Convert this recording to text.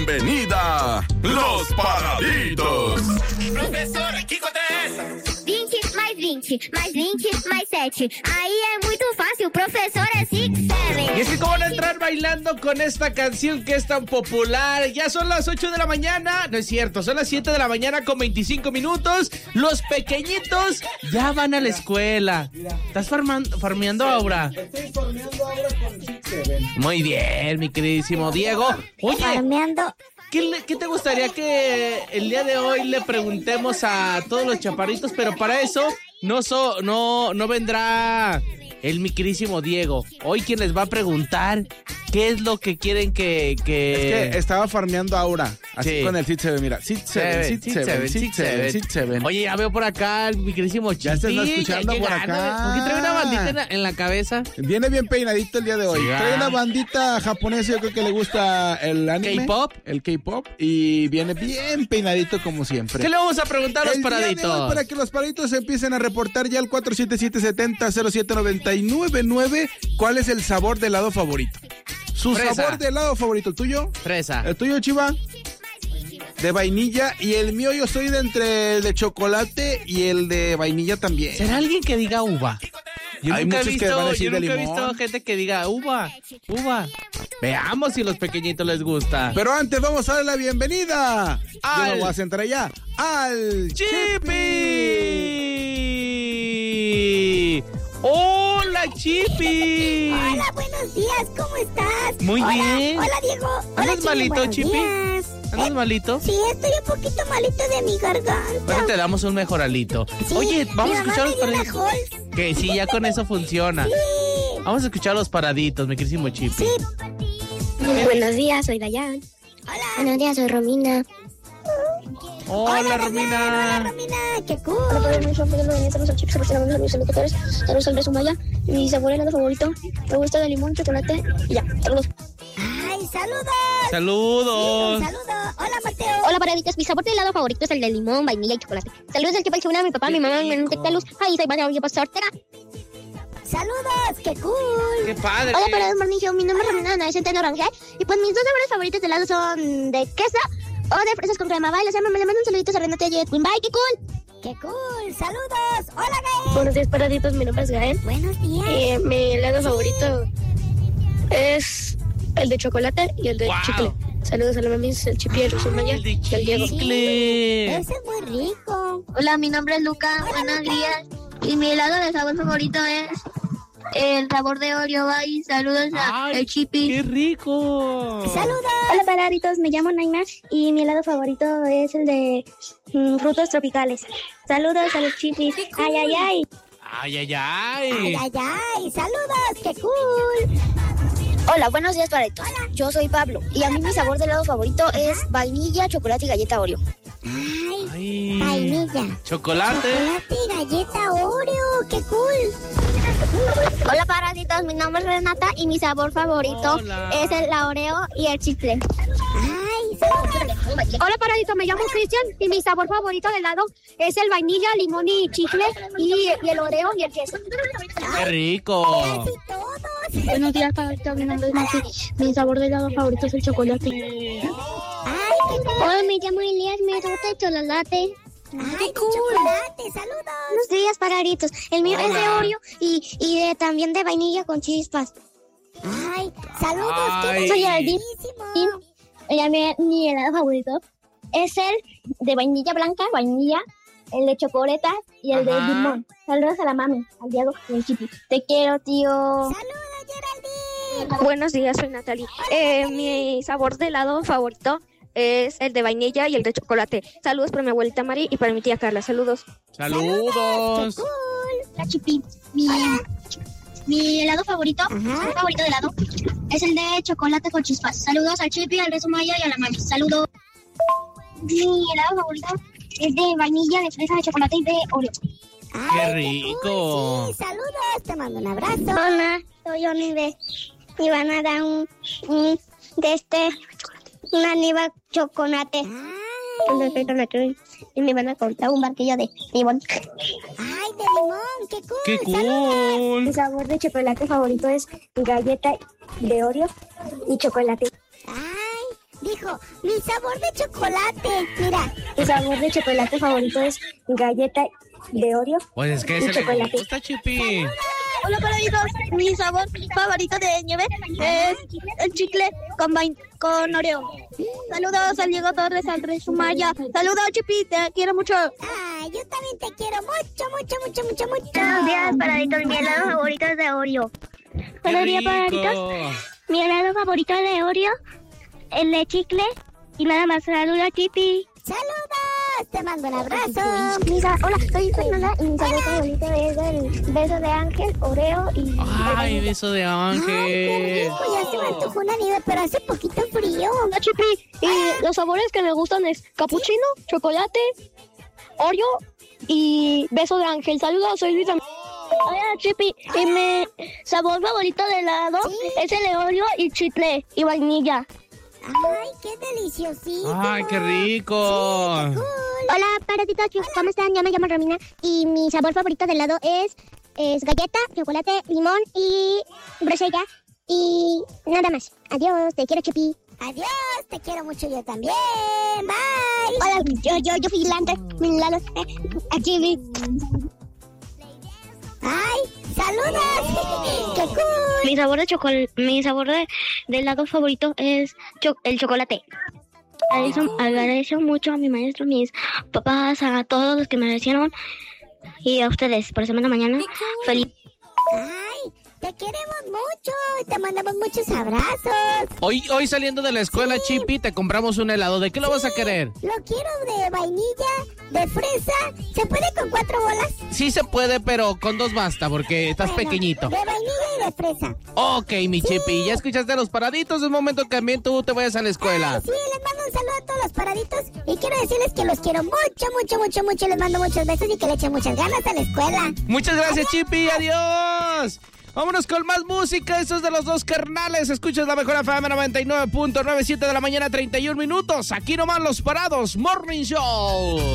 Bienvenida, Los Paraditos. Professora, que conta é essa? 20 mais 20, mais 20, mais 7. Aí é muito fácil, o professor é 6, 7. Y es que cómo no entrar bailando con esta canción que es tan popular. Ya son las 8 de la mañana, no es cierto, son las 7 de la mañana con 25 minutos. Los pequeñitos ya van a la escuela. ¿Estás farmeando, Aura? Estoy farmeando ahora con Six-Seven. Muy bien, mi queridísimo Diego. Oye, Farmeando. ¿qué te gustaría que el día de hoy le preguntemos a todos los chaparritos? Pero para eso no vendrá mi queridísimo Diego. Hoy quien les va a preguntar qué es lo que quieren que... Es que estaba farmeando Aura, así Sí. con el Six-Seven, mira. Six-Seven. Oye, ya veo por acá mi queridísimo Chipi. Ya se está escuchando por acá. ¿Por qué trae una bandita en la cabeza? Viene bien peinadito el día de hoy. Sí, Trae una bandita japonesa, yo creo que le gusta el anime. ¿K-pop? El K-pop. Y viene bien peinadito como siempre. ¿Qué le vamos a preguntar a los El día de hoy, paraditos? para que los paraditos empiecen a reportar ya al 477-70-0799, ¿cuál es el sabor de helado favorito? Su Fresa. sabor de helado favorito, ¿el tuyo? Fresa. ¿El tuyo, Chiva? De vainilla. Y el mío, yo soy de entre el de chocolate y el de vainilla también. ¿Será alguien que diga uva? Yo Hay nunca he muchos que visto, van a decir yo de nunca he limón. visto gente que diga uva. Veamos si a los pequeñitos les gusta. Pero antes vamos a darle la bienvenida. Yo Al- me voy a sentar allá. Al ¡Chipi! ¡Hola, Chipi! Hola, buenos días, ¿cómo estás? Muy Hola, bien. Hola, Diego. Hola, ¿Andas Chipi, malito, buenos Chipi? días. ¿Andas malito? Sí, estoy un poquito malito de mi garganta. Ahora te damos un mejoralito. Sí, Oye, vamos a mi escuchar mamá los me dio una paraditos. Halls. Que sí, ya con eso funciona. Sí. Vamos a escuchar los paraditos, mi queridísimo Chipi. Buenos días, soy Dayan. Hola. Buenos días, soy Romina. Hola, Dayan, Romina. Hola, Romina, qué cool. Saludos al de Sumaya. Mi sabor helado favorito. Me gusta de limón, chocolate. Y ya, saludos. Ay, saludos. Saludos. Sí, un saludo. Hola, Mateo. Hola, paraditas. Mi sabor de helado favorito es el de limón, vainilla y chocolate. Saludos al Chipal Chuna, mi papá, mi mamá, mi Tectaluz. Ay, soy María Pastor Ortega. Saludos, qué cool. ¡Qué padre! Hola, Paradas Morning Show. Mi nombre es Romina, es Centeno Rangel. Y pues mis dos sabores favoritos de helado son de queso o de fresas con crema. Bye, me le mando un saludito a Renata y a Edwin. Bye, qué cool. Qué cool. Saludos. Hola, Gael. Buenos días, paraditos. Mi nombre es Gael. Buenos días. Mi helado favorito es el de chocolate y el de Wow. chicle. Saludos a la mamis, el Chipi, el Sumaya El de y el Diego. chicle. Ese es muy rico. Hola, mi nombre es Luca. Buenos días. Y mi helado de sabor favorito es el sabor de Oreo. Bye. Saludos a ¡Ay, el Chipi. qué rico! Saludos. Hola, paraditos. Me llamo Naima y mi helado favorito es el de frutos tropicales. Saludos a los Chipis. Ay, ay, ay. ¡Ay, ay, Ay, ay! ay, ay. Saludos, qué cool. Hola, buenos días, paraditos. Yo soy Pablo y a mí mi sabor de helado favorito es vainilla, chocolate y galleta Oreo. Ay, ¡Ay! vainilla. ¡Chocolate! Chocolate y galleta Oreo, qué cool. Hola, paraditos. Mi nombre es Renata y mi sabor favorito Hola. es el Oreo y el chicle. Ay, saludos. Hola, paraditos. Me llamo Cristian y mi sabor favorito de helado es el vainilla, limón y chicle y el Oreo y el queso. ¡Qué rico! Casi todos. Buenos días, paraditos. Mi nombre es Nancy. Mi sabor de helado favorito es el chocolate. Ay, qué cool. Hola, me llamo Elías. Me gusta el chocolate. Ay, chocolate, saludos. Buenos días, paraditos. El mío es de Hola. Oreo y también de vainilla con chispas. Ay, saludos, Ay. qué Soy Alvin. buenísimo. Y mi helado favorito es el de vainilla blanca, vainilla, el de chocolate y el de Ajá. limón. Saludos a la mami, al Diego y al Chipi. Te quiero, tío. Saludos, Geraldine. Buenos días, soy Natalie. Mi sabor de helado favorito es el de vainilla y el de chocolate. Saludos para mi abuelita Mari y para mi tía Carla. Saludos. ¡Saludos! Hola, Chipi. Mi helado favorito, sabor favorito de helado, es el de chocolate con chispas. Saludos al Chipi, al de Sumaya y a la mami. Saludos. Mi helado favorito es de vainilla, de fresa, de chocolate y de Oreo. Ay, ¡Qué rico! Sí, saludos, te mando un abrazo. Hola, soy Onive. Me van a dar una nieva chocolate. Y me van a comprar un barquillo de limón. Ay, de limón, qué cool. ¡Qué Saludos. cool! Mi sabor de chocolate favorito es galleta de Oreo y chocolate. Ay, dijo dijo, mi sabor de chocolate. Mira. Mi sabor de chocolate favorito es galleta de Oreo. Pues es que ese le gusta, Chipi. Hola, paraditos. Mi sabor favorito de nieve es el chicle con Oreo. Saludos al Diego Torres, al Rey Sumaya. Saludos, Chipi, te quiero mucho. Ay, yo también te quiero mucho. Buenos días, paraditos. Mi helado favorito es de Oreo. Buenos días, paraditos. Mi helado favorito es de Oreo, el de chicle y nada más. Saludos, Chipi. ¡Saludos! Te mando un abrazo. Hola, soy Fernanda y mi sabor favorito es el beso de ángel, Oreo y... Ay, beso de ángel. Qué rico, ya se me antojó una nieve, pero hace poquito frío. Hola, Chipi. Y los sabores que me gustan es capuchino, chocolate, Oreo y beso de ángel. Saludos, soy Luisa. Hola, Chipi. Y mi sabor favorito de helado es el de Oreo y chicle y vainilla. Ay, qué deliciosito. Ay, qué rico. Sí, qué cool. Hola, paraditos, ¿cómo están? Yo me llamo Romina y mi sabor favorito de helado es galleta, chocolate, limón y grosella y nada más. Adiós, te quiero, Chipi. Adiós, te quiero mucho yo también. Bye. Hola, yo fui mi helado, aquí vi. Ay, saludos. Qué cool. Mi sabor de helado favorito es el chocolate. Agradezco mucho a mi maestro, mis papás, a todos los que me agradecieron y a ustedes por semana mañana. Feliz. Ay, te queremos mucho y te mandamos muchos abrazos. Hoy saliendo de la escuela, Chipi, te compramos un helado. ¿De qué lo vas a querer? Lo quiero de vainilla, de fresa. ¿Se puede con 4 bolas? Sí se puede, pero con 2 basta, porque estás pequeñito. De vainilla y de fresa. Ok, mi Chipi, ya escuchaste a los paraditos. Es momento que también tú te vayas a la escuela. Ay, sí, les mando un saludo a todos los paraditos. Y quiero decirles que los quiero mucho. Les mando muchos besos y que le echen muchas ganas a la escuela. Muchas gracias, Chipi. Adiós. Vámonos con más música. Eso es de los dos carnales. Escuchas la mejor FM 99.97 de la mañana, 31 minutos. Aquí nomás los parados. Morning Show.